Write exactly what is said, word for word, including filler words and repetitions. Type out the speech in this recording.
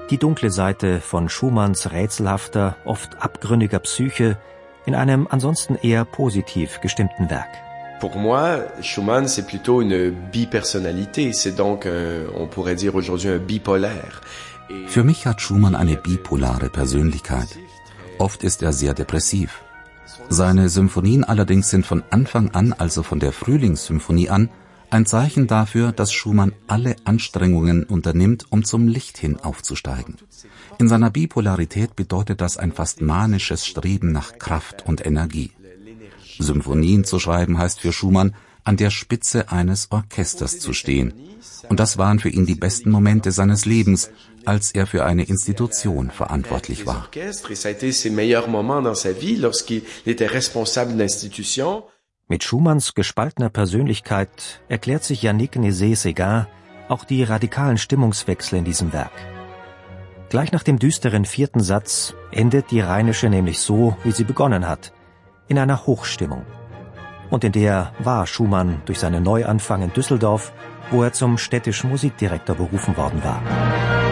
Die dunkle Seite von Schumanns rätselhafter, oft abgründiger Psyche in einem ansonsten eher positiv gestimmten Werk. Pour moi, Schumann, c'est plutôt une bipersonnalité. C'est donc, un, on pourrait dire aujourd'hui, un bipolaire. Für mich hat Schumann eine bipolare Persönlichkeit. Oft ist er sehr depressiv. Seine Symphonien allerdings sind von Anfang an, also von der Frühlingssymphonie an, ein Zeichen dafür, dass Schumann alle Anstrengungen unternimmt, um zum Licht hin aufzusteigen. In seiner Bipolarität bedeutet das ein fast manisches Streben nach Kraft und Energie. Symphonien zu schreiben heißt für Schumann, an der Spitze eines Orchesters zu stehen. Und das waren für ihn die besten Momente seines Lebens, als er für eine Institution verantwortlich war. Mit Schumanns gespaltener Persönlichkeit erklärt sich Yannick Nézet-Séguin auch die radikalen Stimmungswechsel in diesem Werk. Gleich nach dem düsteren vierten Satz endet die Rheinische nämlich so, wie sie begonnen hat, in einer Hochstimmung. Und in der war Schumann durch seinen Neuanfang in Düsseldorf, wo er zum städtischen Musikdirektor berufen worden war.